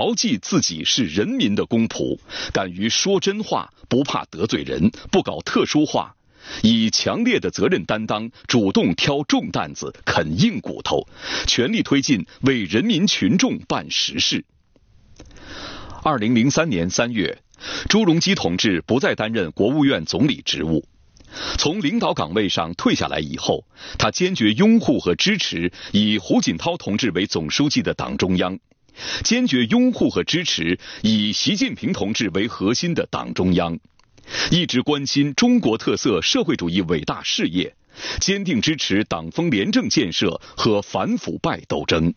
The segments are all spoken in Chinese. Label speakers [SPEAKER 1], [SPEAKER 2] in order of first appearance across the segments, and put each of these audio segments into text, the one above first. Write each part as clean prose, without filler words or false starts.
[SPEAKER 1] 牢记自己是人民的公仆，敢于说真话，不怕得罪人，不搞特殊化，以强烈的责任担当，主动挑重担子，啃硬骨头，全力推进为人民群众办实事。2003年3月，朱镕基同志不再担任国务院总理职务。从领导岗位上退下来以后，他坚决拥护和支持以胡锦涛同志为总书记的党中央，坚决拥护和支持以习近平同志为核心的党中央，一直关心中国特色社会主义伟大事业，坚定支持党风廉政建设和反腐败斗争。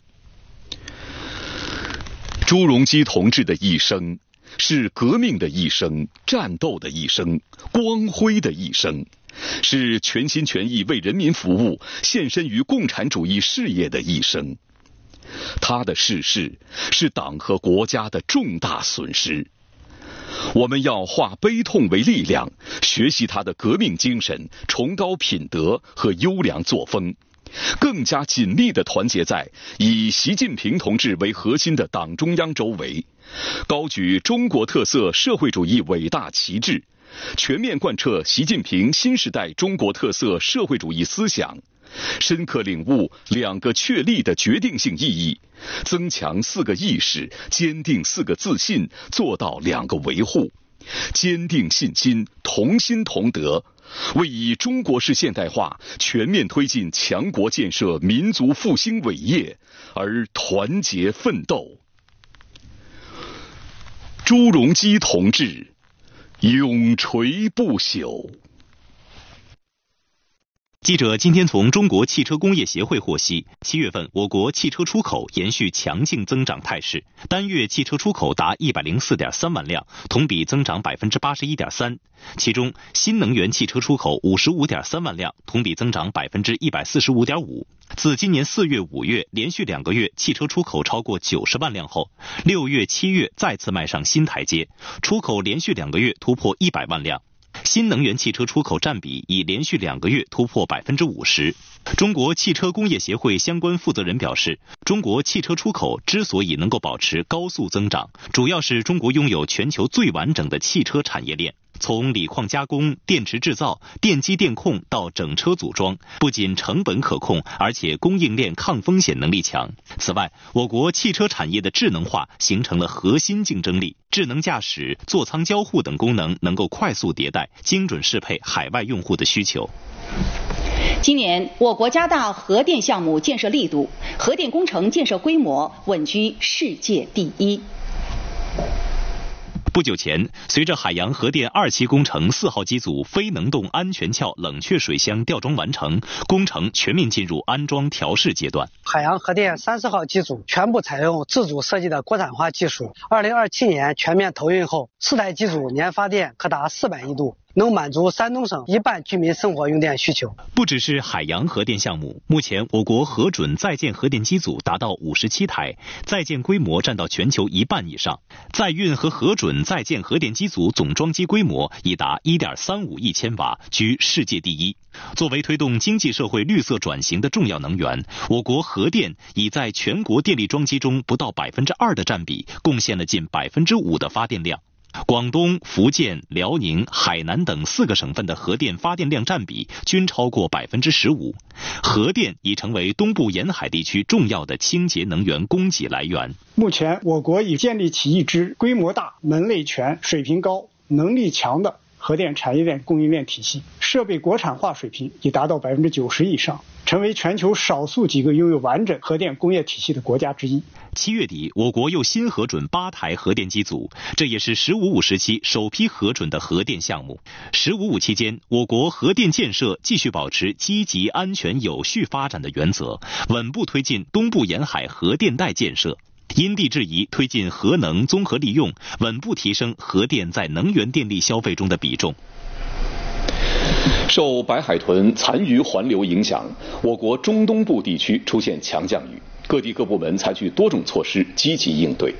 [SPEAKER 1] 朱镕基同志的一生是革命的一生，战斗的一生，光辉的一生，是全心全意为人民服务，献身于共产主义事业的一生。他的逝世是党和国家的重大损失。我们要化悲痛为力量，学习他的革命精神、崇高品德和优良作风，更加紧密地团结在以习近平同志为核心的党中央周围，高举中国特色社会主义伟大旗帜，全面贯彻习近平新时代中国特色社会主义思想，深刻领悟2个确立的决定性意义，增强4个意识，坚定4个自信，做到2个维护，坚定信心，同心同德，为以中国式现代化全面推进强国建设民族复兴伟业而团结奋斗。朱镕基同志永垂不朽。
[SPEAKER 2] 记者今天从中国汽车工业协会获悉，7月份我国汽车出口延续强劲增长态势，单月汽车出口达 104.3 万辆，同比增长 81.3%。其中，新能源汽车出口 55.3 万辆，同比增长 145.5%。自今年4月、5月连续2个月汽车出口超过90万辆后，6月、7月再次迈上新台阶，出口连续2个月突破100万辆。新能源汽车出口占比已连续2个月突破 50%。中国汽车工业协会相关负责人表示，中国汽车出口之所以能够保持高速增长，主要是中国拥有全球最完整的汽车产业链。从锂矿加工、电池制造、电机电控到整车组装，不仅成本可控，而且供应链抗风险能力强。此外，我国汽车产业的智能化形成了核心竞争力，智能驾驶、座舱交互等功能能够快速迭代，精准适配海外用户的需求。
[SPEAKER 3] 今年，我国加大核电项目建设力度，核电工程建设规模稳居世界第1。
[SPEAKER 2] 不久前，随着海洋核电2期工程4号机组非能动安全壳冷却水箱吊装完成，工程全面进入安装调试阶段。
[SPEAKER 4] 海洋核电30号机组全部采用自主设计的国产化技术，2027年全面投运后，4台机组年发电可达400亿度。能满足山东省1半居民生活用电需求。
[SPEAKER 2] 不只是海洋核电项目，目前我国核准在建核电机组达到57台，在建规模占到全球1半以上。在运和核准在建核电机组总装机规模已达 1.35 亿千瓦，居世界第1。作为推动经济社会绿色转型的重要能源，我国核电已在全国电力装机中不到 2% 的占比，贡献了近 5% 的发电量。广东、福建、辽宁、海南等4个省份的核电发电量占比均超过 15%。核电已成为东部沿海地区重要的清洁能源供给来源。
[SPEAKER 5] 目前，我国已建立起一支规模大、门类全、水平高、能力强的核电产业链供应链体系，设备国产化水平已达到 90% 以上，成为全球少数几个拥有完整核电工业体系的国家之一。
[SPEAKER 2] 7月底，我国又新核准8台核电机组，这也是“15+5”时期首批核准的核电项目。“15+5”期间，我国核电建设继续保持积极、安全、有序发展的原则，稳步推进东部沿海核电带建设。因地制宜推进核能综合利用，稳步提升核电在能源电力消费中的比重。
[SPEAKER 1] 受白海豚残余环流影响，我国中东部地区出现强降雨，各地各部门采取多种措施积极应对。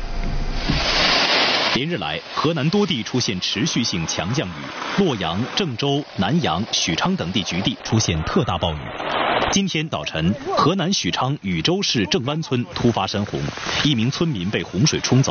[SPEAKER 2] 连日来，河南多地出现持续性强降雨，洛阳、郑州、南阳、许昌等地局地出现特大暴雨。 今天早晨，河南许昌禹州市正湾村突发山洪，1名村民被洪水冲走。